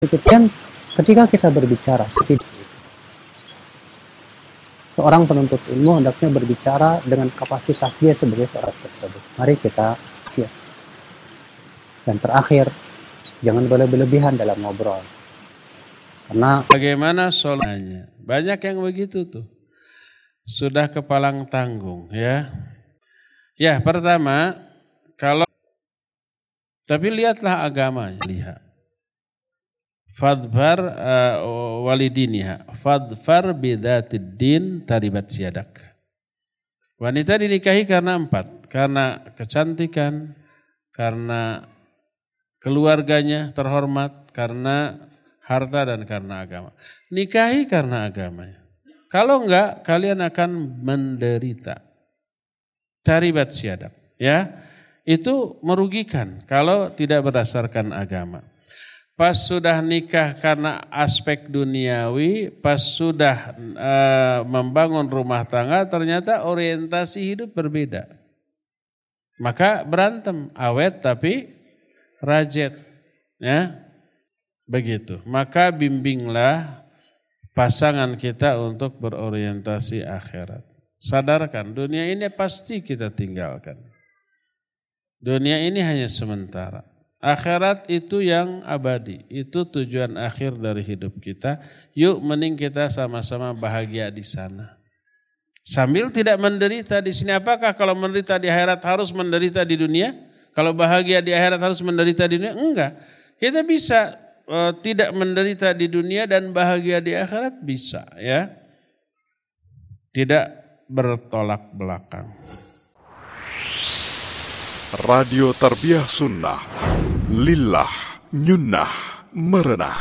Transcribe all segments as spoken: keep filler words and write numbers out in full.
Kemudian ketika kita berbicara seorang penuntut ilmu hendaknya berbicara dengan kapasitas dia sebagai seorang tersebut. Mari kita siap. Dan terakhir, jangan berlebihan dalam ngobrol. Karena bagaimana solusinya? Banyak yang begitu tuh. Sudah kepalang tanggung ya. Ya, pertama, kalau tapi lihatlah agamanya, lihat. Fadfar uh, walidiniha fadfar bidzatid din taribat siyadak. Wanita dinikahi karena empat, karena kecantikan, karena keluarganya terhormat, karena harta dan karena agama. Nikahi karena agamanya. Kalau enggak, kalian akan menderita. Taribat siyadak, ya. Itu merugikan kalau tidak berdasarkan agama. Pas sudah nikah karena aspek duniawi, pas sudah e, membangun rumah tangga, ternyata orientasi hidup berbeda. Maka berantem, awet tapi rajet. Ya, begitu. Maka bimbinglah pasangan kita untuk berorientasi akhirat. Sadarkan, dunia ini pasti kita tinggalkan. Dunia ini hanya sementara. Akhirat itu yang abadi, itu tujuan akhir dari hidup kita. Yuk mending kita sama-sama bahagia di sana. Sambil tidak menderita di sini. Apakah kalau menderita di akhirat harus menderita di dunia? Kalau bahagia di akhirat harus menderita di dunia? Enggak. Kita bisa uh, tidak menderita di dunia dan bahagia di akhirat bisa, ya. Tidak bertolak belakang. Radio Tarbiyah Sunnah, lillah, nyunnah, merenah.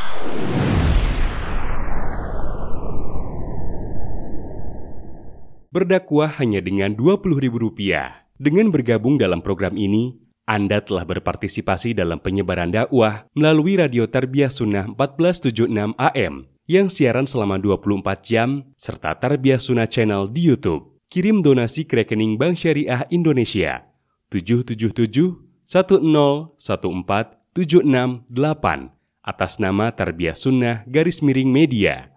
Berdakwah hanya dengan dua puluh ribu rupiah. Dengan bergabung dalam program ini, Anda telah berpartisipasi dalam penyebaran dakwah melalui Radio Tarbiyah Sunnah empat belas tujuh puluh enam A M yang siaran selama dua puluh empat jam serta Tarbiyah Sunnah Channel di YouTube. Kirim donasi ke rekening Bank Syariah Indonesia tujuh tujuh tujuh satu nol satu empat tujuh enam delapan atas nama Tarbiyah Sunnah garis miring media.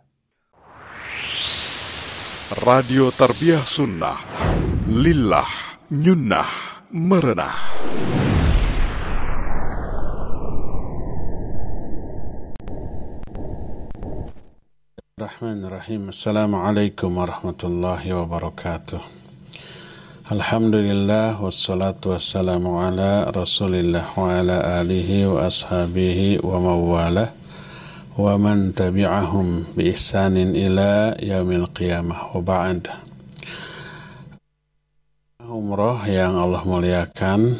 Radio Tarbiyah Sunnah, lillah, nyunnah, merenah. Bismillahirrahmanirrahim. Assalamualaikum warahmatullahi wabarakatuh. Alhamdulillah wassalatu wassalamu ala Rasulillah wa ala alihi wa ashabihi wa mawalah wa man tabi'ahum bi ihsanin ila yaumil qiyamah wa ba'd. Umroh yang Allah muliakan,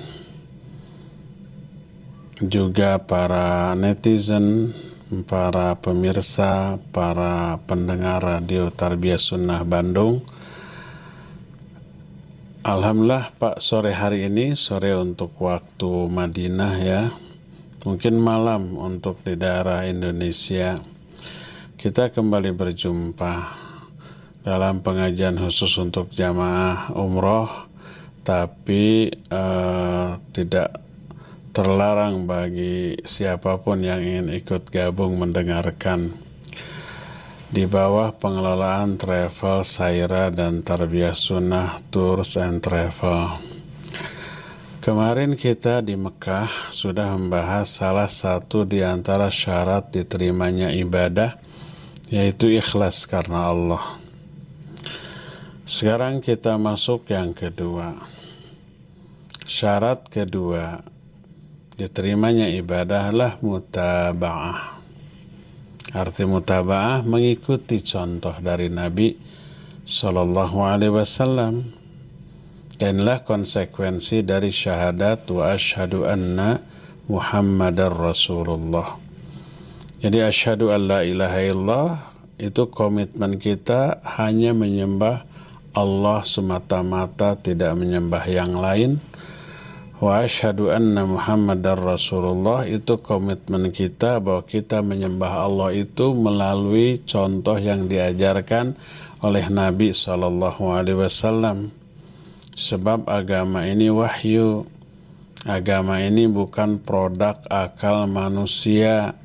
juga para netizen, para pemirsa, para pendengar Radio Tarbiyah Sunnah Bandung. Alhamdulillah Pak, sore hari ini, sore untuk waktu Madinah ya, mungkin malam untuk di daerah Indonesia, kita kembali berjumpa dalam pengajian khusus untuk jamaah umroh, tapi eh, tidak terlarang bagi siapapun yang ingin ikut gabung mendengarkan di bawah pengelolaan Travel Saira dan Tarbiyah Sunnah Tours and Travel. Kemarin kita di Mekah sudah membahas salah satu di antara syarat diterimanya ibadah, yaitu ikhlas karena Allah. Sekarang kita masuk yang kedua. Syarat kedua diterimanya ibadah adalah mutaba'ah. Arti mutaba'ah mengikuti contoh dari Nabi Sallallahu Alaihi Wasallam. Dan inilah konsekuensi dari syahadat wa asyhadu anna Muhammadar Rasulullah. Jadi asyhadu an la ilaha illallah itu komitmen kita hanya menyembah Allah semata-mata, tidak menyembah yang lain. Wa asyhadu anna Muhammadar Rasulullah itu komitmen kita bahwa kita menyembah Allah itu melalui contoh yang diajarkan oleh Nabi Sallallahu Alaihi Wasallam. Sebab agama ini wahyu, agama ini bukan produk akal manusia,